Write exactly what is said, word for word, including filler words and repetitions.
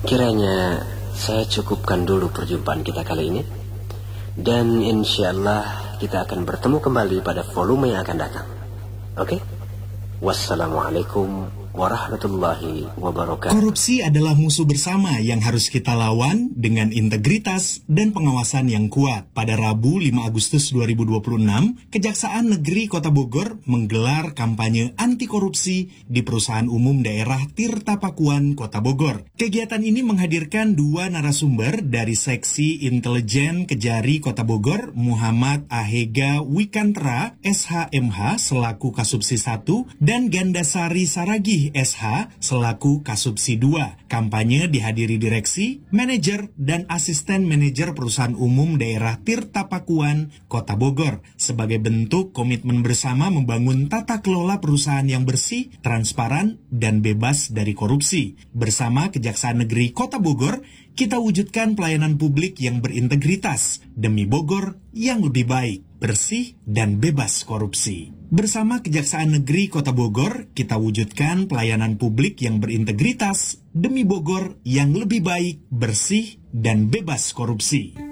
Kiranya saya cukupkan dulu perjumpaan kita kali ini. Dan insya Allah kita akan bertemu kembali pada volume yang akan datang. Oke? Wassalamualaikum warahmatullahi wabarakatuh. Korupsi adalah musuh bersama yang harus kita lawan dengan integritas dan pengawasan yang kuat. Pada Rabu lima Agustus dua ribu dua puluh enam, Kejaksaan Negeri Kota Bogor menggelar kampanye anti korupsi di Perusahaan Umum Daerah Tirta Pakuan, Kota Bogor. Kegiatan ini menghadirkan dua narasumber dari Seksi Intelijen Kejari Kota Bogor, Muhammad Ahega Wikantra, S H M H selaku Kasubsi satu, dan Gandasari Saragih S H selaku Kasubsi dua. Kampanye dihadiri direksi, manajer, dan asisten manajer Perusahaan Umum Daerah Tirta Pakuan, Kota Bogor, sebagai bentuk komitmen bersama membangun tata kelola perusahaan yang bersih, transparan, dan bebas dari korupsi. Bersama Kejaksaan Negeri Kota Bogor, kita wujudkan pelayanan publik yang berintegritas demi Bogor yang lebih baik, bersih, dan bebas korupsi. Bersama Kejaksaan Negeri Kota Bogor, kita wujudkan pelayanan publik yang berintegritas demi Bogor yang lebih baik, bersih, dan bebas korupsi.